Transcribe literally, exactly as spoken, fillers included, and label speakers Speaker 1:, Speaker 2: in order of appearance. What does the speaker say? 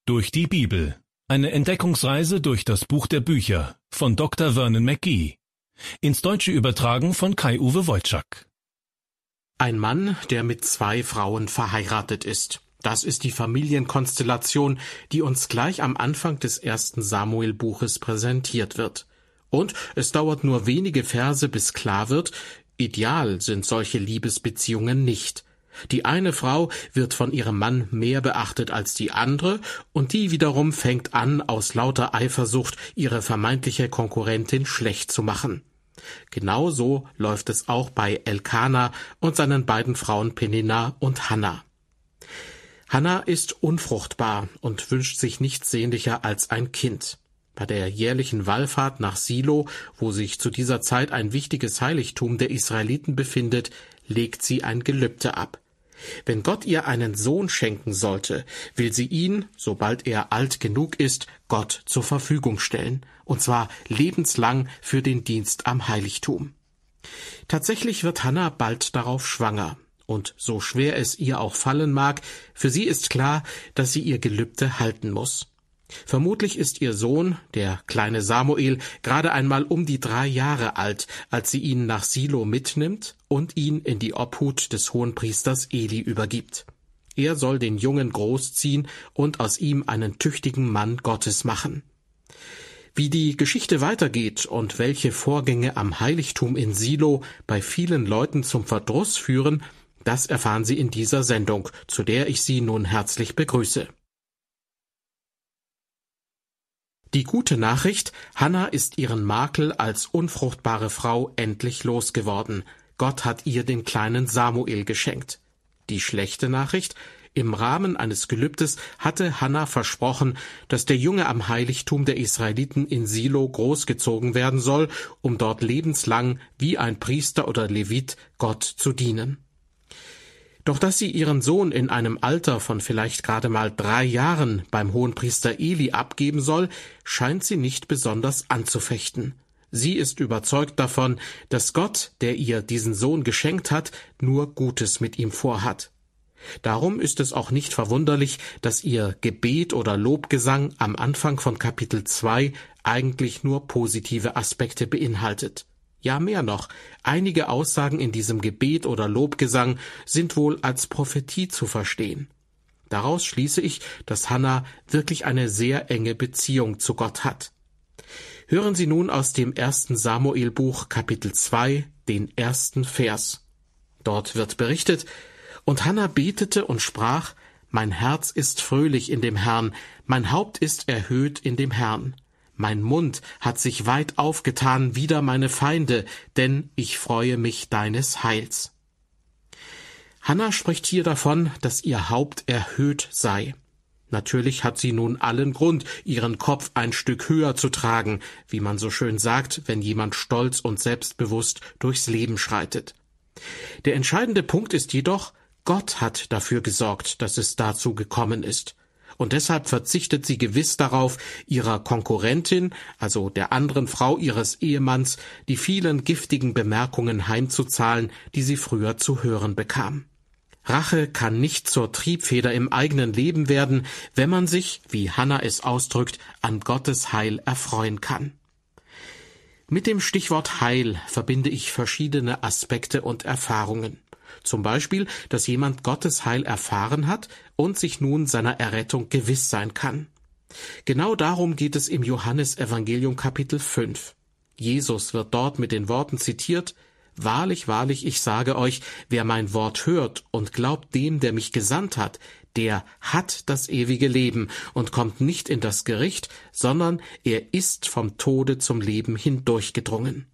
Speaker 1: Durch die Bibel. Eine Entdeckungsreise durch das Buch der Bücher von Doktor Vernon McGee. Ins Deutsche übertragen von Kai-Uwe Wojczak.
Speaker 2: Ein Mann, der mit zwei Frauen verheiratet ist. Das ist die Familienkonstellation, die uns gleich am Anfang des ersten Samuel-Buches präsentiert wird. Und es dauert nur wenige Verse, bis klar wird, ideal sind solche Liebesbeziehungen nicht. Die eine Frau wird von ihrem Mann mehr beachtet als die andere, und die wiederum fängt an, aus lauter Eifersucht ihre vermeintliche Konkurrentin schlecht zu machen. Genauso läuft es auch bei Elkana und seinen beiden Frauen Penina und Hannah. Hannah ist unfruchtbar und wünscht sich nichts sehnlicher als ein Kind. Bei der jährlichen Wallfahrt nach Silo, wo sich zu dieser Zeit ein wichtiges Heiligtum der Israeliten befindet, legt sie ein Gelübde ab. Wenn Gott ihr einen Sohn schenken sollte, will sie ihn, sobald er alt genug ist, Gott zur Verfügung stellen, und zwar lebenslang für den Dienst am Heiligtum. Tatsächlich wird Hannah bald darauf schwanger, und so schwer es ihr auch fallen mag, für sie ist klar, dass sie ihr Gelübde halten muss. Vermutlich ist ihr Sohn, der kleine Samuel, gerade einmal um die drei Jahre alt, als sie ihn nach Silo mitnimmt und ihn in die Obhut des Hohenpriesters Eli übergibt. Er soll den Jungen großziehen und aus ihm einen tüchtigen Mann Gottes machen. Wie die Geschichte weitergeht und welche Vorgänge am Heiligtum in Silo bei vielen Leuten zum Verdruss führen, das erfahren Sie in dieser Sendung, zu der ich Sie nun herzlich begrüße. Die gute Nachricht: Hannah ist ihren Makel als unfruchtbare Frau endlich losgeworden. Gott hat ihr den kleinen Samuel geschenkt. Die schlechte Nachricht: Im Rahmen eines Gelübdes hatte Hannah versprochen, dass der Junge am Heiligtum der Israeliten in Silo großgezogen werden soll, um dort lebenslang wie ein Priester oder Levit Gott zu dienen. Doch dass sie ihren Sohn in einem Alter von vielleicht gerade mal drei Jahren beim Hohenpriester Eli abgeben soll, scheint sie nicht besonders anzufechten. Sie ist überzeugt davon, dass Gott, der ihr diesen Sohn geschenkt hat, nur Gutes mit ihm vorhat. Darum ist es auch nicht verwunderlich, dass ihr Gebet oder Lobgesang am Anfang von Kapitel zwei eigentlich nur positive Aspekte beinhaltet. Ja, mehr noch, einige Aussagen in diesem Gebet oder Lobgesang sind wohl als Prophetie zu verstehen. Daraus schließe ich, dass Hannah wirklich eine sehr enge Beziehung zu Gott hat. Hören Sie nun aus dem ersten Samuel-Buch Kapitel zwei den ersten Vers. Dort wird berichtet: Und Hannah betete und sprach: Mein Herz ist fröhlich in dem Herrn, mein Haupt ist erhöht in dem Herrn. Mein Mund hat sich weit aufgetan wider meine Feinde, denn ich freue mich deines Heils. Hannah spricht hier davon, dass ihr Haupt erhöht sei. Natürlich hat sie nun allen Grund, ihren Kopf ein Stück höher zu tragen, wie man so schön sagt, wenn jemand stolz und selbstbewusst durchs Leben schreitet. Der entscheidende Punkt ist jedoch, Gott hat dafür gesorgt, dass es dazu gekommen ist. Und deshalb verzichtet sie gewiss darauf, ihrer Konkurrentin, also der anderen Frau ihres Ehemanns, die vielen giftigen Bemerkungen heimzuzahlen, die sie früher zu hören bekam. Rache kann nicht zur Triebfeder im eigenen Leben werden, wenn man sich, wie Hannah es ausdrückt, an Gottes Heil erfreuen kann. Mit dem Stichwort Heil verbinde ich verschiedene Aspekte und Erfahrungen. Zum Beispiel, dass jemand Gottes Heil erfahren hat und sich nun seiner Errettung gewiss sein kann. Genau darum geht es im Johannesevangelium Kapitel fünf. Jesus wird dort mit den Worten zitiert: Wahrlich, wahrlich, ich sage euch, wer mein Wort hört und glaubt dem, der mich gesandt hat, der hat das ewige Leben und kommt nicht in das Gericht, sondern er ist vom Tode zum Leben hindurchgedrungen.